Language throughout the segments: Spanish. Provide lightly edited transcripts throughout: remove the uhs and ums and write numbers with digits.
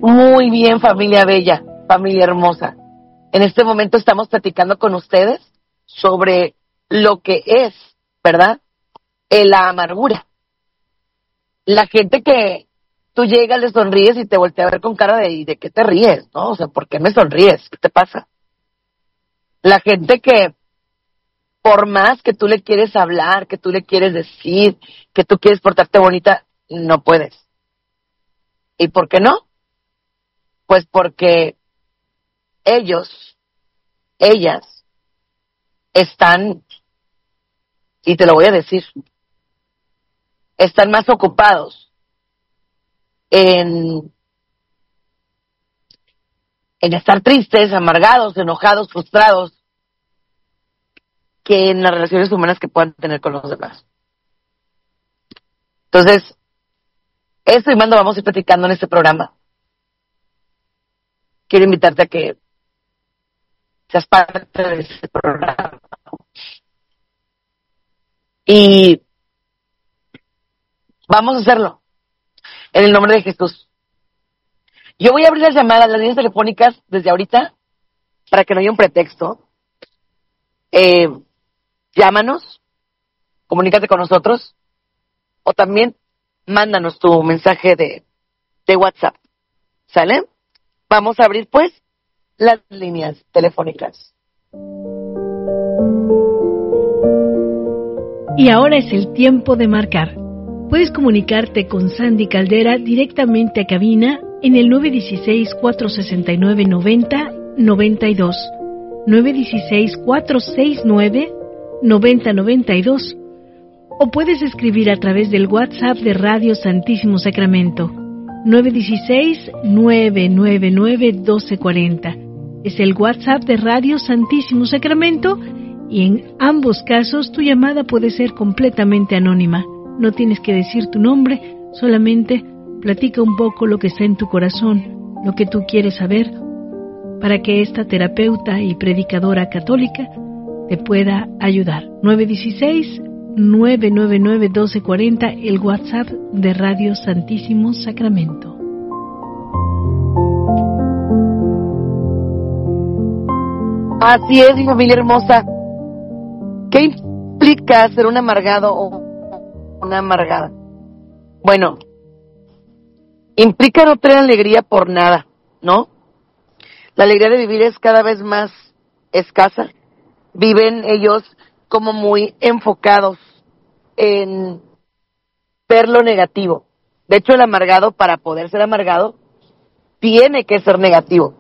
Muy bien, familia bella, familia hermosa. En este momento estamos platicando con ustedes sobre lo que es, ¿verdad? La amargura. La gente que tú llegas, le sonríes y te voltea a ver con cara ¿y de qué te ríes? ¿No? O sea, ¿por qué me sonríes? ¿Qué te pasa? La gente que por más que tú le quieres hablar, que tú le quieres decir, que tú quieres portarte bonita, no puedes. ¿Y por qué no? Pues porque ellos, ellas, están, y te lo voy a decir, están más ocupados en, en estar tristes, amargados, enojados, frustrados, que en las relaciones humanas que puedan tener con los demás. Entonces, esto y más lo vamos a ir platicando en este programa. Quiero invitarte a que seas parte de este programa. Y vamos a hacerlo en el nombre de Jesús. Yo voy a abrir las llamadas, las líneas telefónicas desde ahorita, para que no haya un pretexto. Llámanos, comunícate con nosotros, o también mándanos tu mensaje de WhatsApp. ¿Sale? Vamos a abrir, pues, las líneas telefónicas. Y ahora es el tiempo de marcar. Puedes comunicarte con Sandy Caldera directamente a cabina en el 916-469-9092, 916-469-9092, o puedes escribir a través del WhatsApp de Radio Santísimo Sacramento, 916-999-1240. Es el WhatsApp de Radio Santísimo Sacramento y en ambos casos tu llamada puede ser completamente anónima. No tienes que decir tu nombre, solamente platica un poco lo que está en tu corazón, lo que tú quieres saber, para que esta terapeuta y predicadora católica te pueda ayudar. 916-999-1240, el WhatsApp de Radio Santísimo Sacramento. Así es, mi familia hermosa. ¿Qué implica ser un amargado o una amargada? Bueno, implica no tener alegría por nada, ¿no? La alegría de vivir es cada vez más escasa. Viven ellos como muy enfocados en ver lo negativo. De hecho, el amargado, para poder ser amargado, tiene que ser negativo.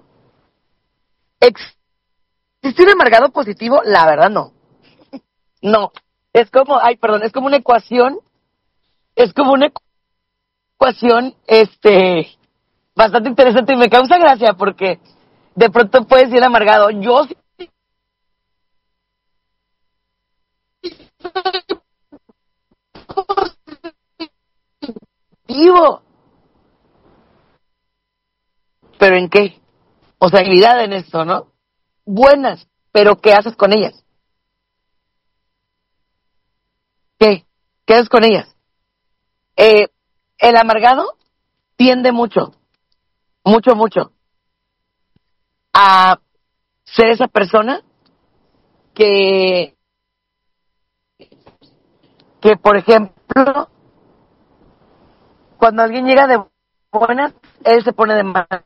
¿Existe un amargado positivo? La verdad, no. No. Es como una ecuación. Es como una ecuación, bastante interesante y me causa gracia porque de pronto puedes ir amargado. Yo sí vivo. ¿Pero en qué? O sea, habilidad en esto, ¿no? Buenas, pero ¿qué haces con ellas? ¿Qué? ¿Qué haces con ellas? El amargado tiende mucho a ser esa persona que por ejemplo, cuando alguien llega de buenas, él se pone de malas.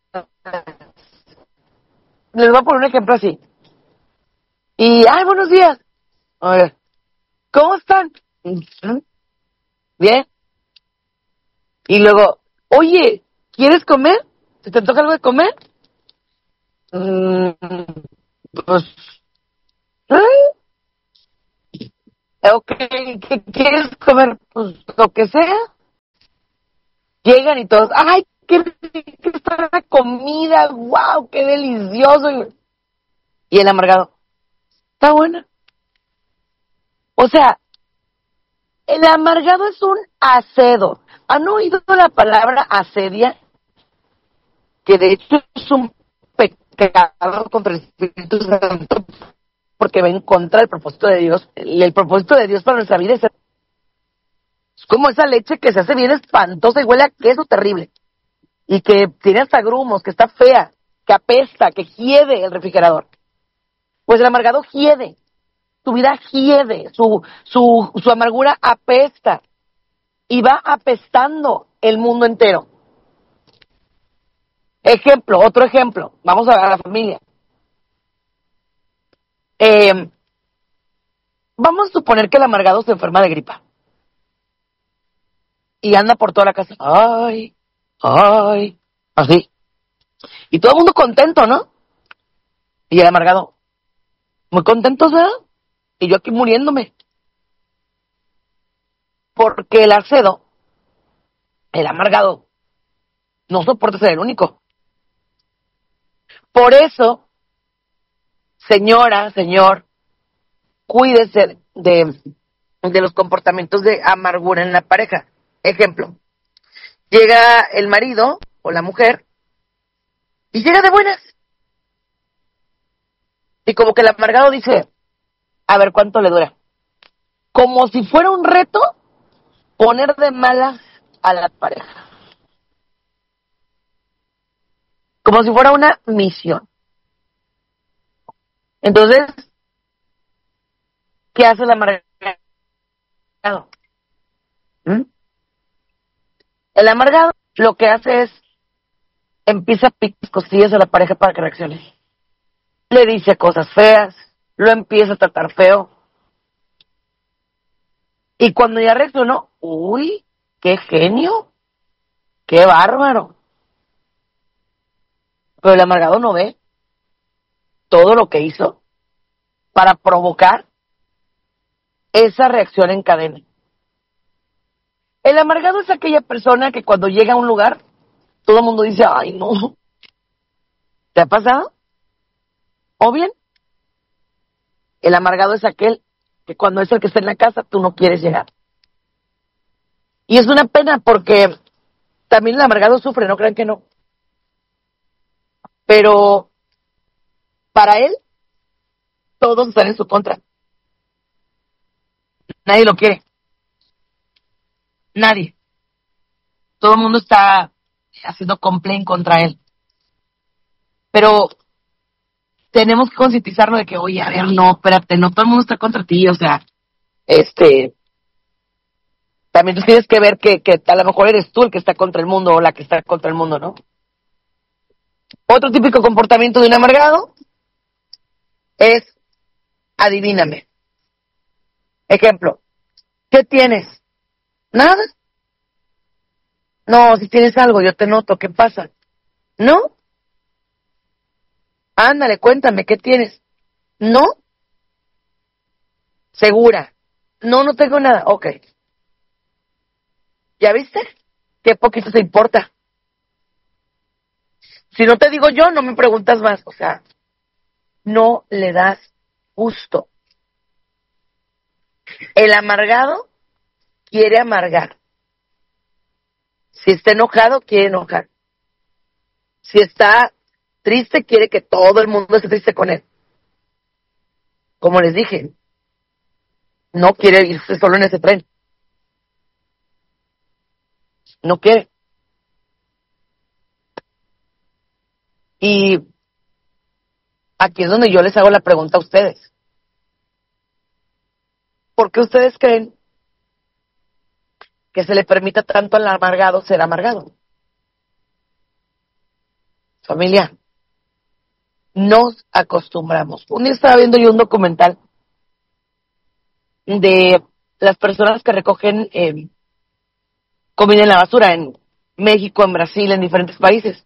Les voy a poner un ejemplo así. Y, buenos días. A ver, ¿cómo están? Bien. Y luego, oye, ¿quieres comer? ¿Se te antoja algo de comer? Pues, ¿eh? Ok, ¿qué quieres comer? Pues lo que sea. Llegan y todos, ¡ay, qué rica está la comida! ¡Wow, qué delicioso! Y el amargado, está buena. O sea, el amargado es un acedo. ¿Han oído la palabra asedia? Que de hecho es un pecado contra el Espíritu Santo porque va en contra del propósito de Dios. El propósito de Dios para nuestra vida es como esa leche que se hace bien espantosa y huele a queso terrible. y que tiene hasta grumos, que está fea, que apesta, que hiede el refrigerador. Pues el amargado hiede, su vida hiede, su amargura apesta y va apestando el mundo entero. Otro ejemplo, vamos a la familia. Vamos a suponer que el amargado se enferma de gripa y anda por toda la casa, ay, así. Y todo el mundo contento, ¿no? Y el amargado, muy contento, ¿verdad? Y yo aquí muriéndome. Porque el acedo, el amargado, no soporta ser el único. Por eso, señora, señor, cuídese de los comportamientos de amargura en la pareja. Ejemplo, llega el marido o la mujer y llega de buenas. Y como que el amargado dice, a ver cuánto le dura. Como si fuera un reto poner de malas a la pareja. Como si fuera una misión. Entonces, ¿qué hace el amargado? ¿Mm? El amargado lo que hace es empieza a picar costillas a la pareja para que reaccione. Le dice cosas feas, lo empieza a tratar feo. Y cuando ya reaccionó, uy, qué genio, qué bárbaro. Pero el amargado no ve todo lo que hizo para provocar esa reacción en cadena. El amargado es aquella persona que cuando llega a un lugar, todo el mundo dice, ay, no. ¿Te ha pasado? O bien, el amargado es aquel que cuando es el que está en la casa, tú no quieres llegar. Y es una pena porque también el amargado sufre, no crean que no. Pero para él, todos están en su contra. Nadie lo quiere. Nadie. Todo el mundo está haciendo complaint contra él. Pero tenemos que concientizarlo de que, oye, a ver, no, espérate, no todo el mundo está contra ti, o sea, también tú tienes que ver que a lo mejor eres tú el que está contra el mundo o la que está contra el mundo, ¿no? Otro típico comportamiento de un amargado es, adivíname. Ejemplo, ¿qué tienes? Nada. No, si tienes algo, yo te noto, ¿qué pasa? ¿No? Ándale, cuéntame, ¿qué tienes? ¿No? ¿Segura? No, no tengo nada. Ok. ¿Ya viste? Qué poquito te importa. Si no te digo yo, no me preguntas más. O sea, no le das gusto. El amargado quiere amargar. Si está enojado, quiere enojar. Si está triste, quiere que todo el mundo esté triste con él. Como les dije, no quiere irse solo en ese tren. No quiere. Y aquí es donde yo les hago la pregunta a ustedes. ¿Por qué ustedes creen que se le permita tanto al amargado ser amargado? Familia, nos acostumbramos. Un día estaba viendo yo un documental de las personas que recogen comida en la basura en México, en Brasil, en diferentes países.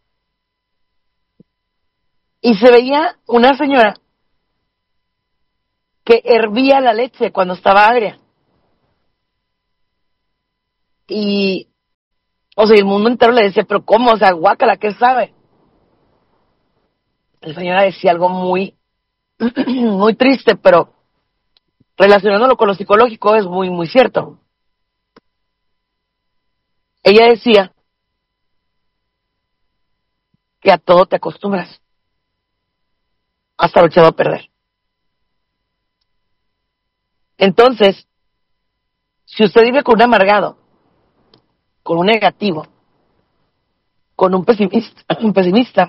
Y se veía una señora que hervía la leche cuando estaba agria. Y, o sea, el mundo entero le decía, pero ¿cómo? O sea, guácala, ¿qué sabe? La señora decía algo muy, muy triste, pero relacionándolo con lo psicológico es muy, muy cierto. Ella decía que a todo te acostumbras, hasta lo echado a perder. Entonces, si usted vive con un amargado, con un negativo, con un pesimista,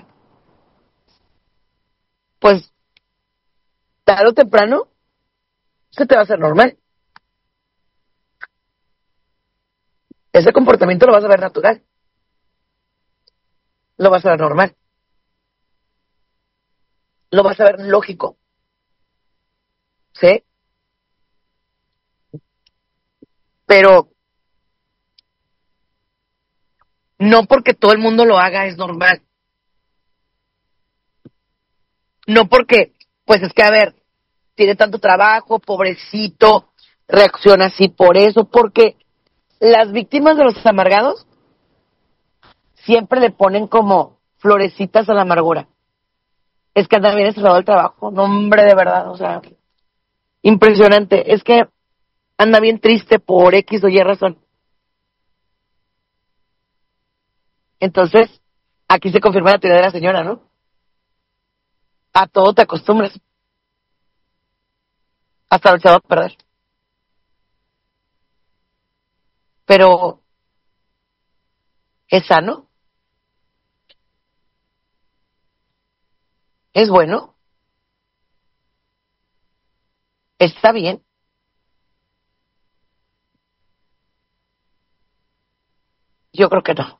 pues tarde o temprano se te va a hacer normal. Ese comportamiento lo vas a ver natural, lo vas a ver normal, lo vas a ver lógico, ¿sí? Pero no porque todo el mundo lo haga es normal. No porque, pues es que, a ver, tiene tanto trabajo, pobrecito, reacciona así por eso, porque las víctimas de los amargados siempre le ponen como florecitas a la amargura. Es que anda bien estresado el trabajo, no, hombre, de verdad, o sea, impresionante. Es que anda bien triste por X o Y razón. Entonces, aquí se confirma la teoría de la señora, ¿no? A todo te acostumbras, hasta lo echado a perder. Pero, ¿es sano? ¿Es bueno? ¿Está bien? Yo creo que no.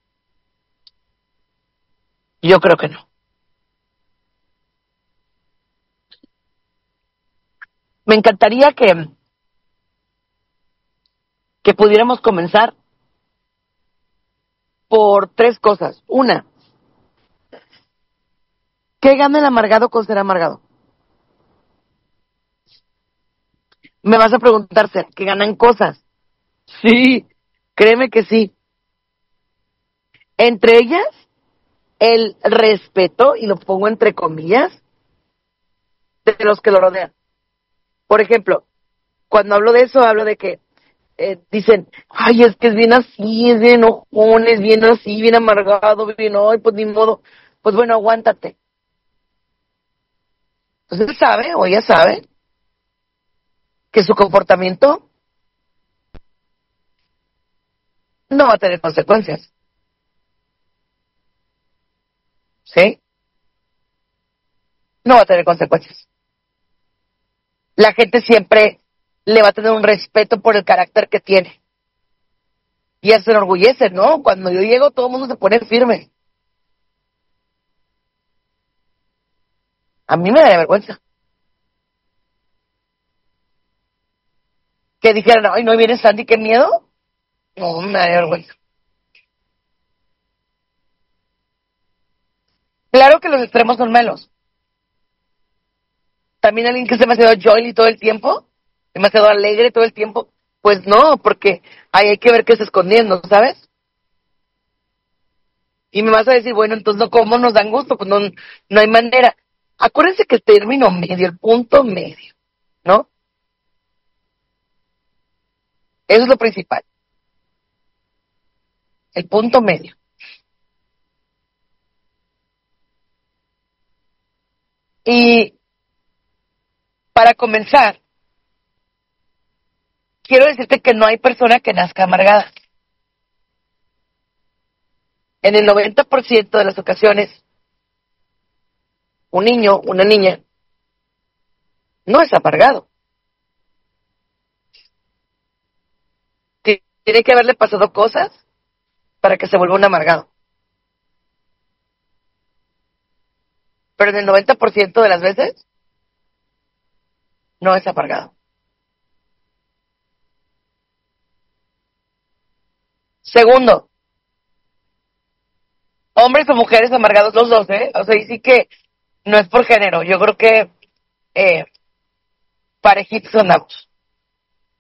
Yo creo que no. Me encantaría que pudiéramos comenzar por tres cosas. Una, ¿qué gana el amargado con ser amargado? Me vas a preguntar, ¿será que ganan cosas? Sí, créeme que sí. Entre ellas, el respeto, y lo pongo entre comillas, de los que lo rodean. Por ejemplo, cuando hablo de eso, hablo de que dicen, ay, es que es bien así, es bien enojón, es bien así, bien amargado, bien, ay, pues ni modo. Pues bueno, aguántate. Entonces él sabe, o ella sabe, que su comportamiento no va a tener consecuencias. ¿Sí? No va a tener consecuencias. La gente siempre le va a tener un respeto por el carácter que tiene. Y eso se enorgullece, ¿no? Cuando yo llego, todo el mundo se pone firme. A mí me da vergüenza. Que dijeran, ay, no viene Sandy, qué miedo. No, me da vergüenza. Claro que los extremos son malos. También alguien que es demasiado jolly todo el tiempo, demasiado alegre todo el tiempo, pues no, porque ahí hay que ver qué está escondiendo, ¿sabes? Y me vas a decir, bueno, entonces, ¿no? ¿Cómo nos dan gusto? Pues no, no hay manera. Acuérdense que el término medio, el punto medio, ¿no? Eso es lo principal, el punto medio. Y para comenzar, quiero decirte que no hay persona que nazca amargada. En el 90% de las ocasiones, un niño, una niña, no es amargado. Tiene que haberle pasado cosas para que se vuelva un amargado. Pero en el 90% de las veces, no es amargado. Segundo, hombres o mujeres amargados los dos, ¿eh? O sea, y sí que no es por género. Yo creo que parejitos andamos.